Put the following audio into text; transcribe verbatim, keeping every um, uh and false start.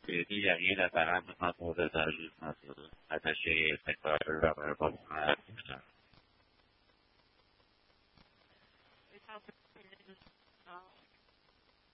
بهتی یقین فقط میخواد مورد تجلیل مسئله اتشه تکرار و برپا کنند.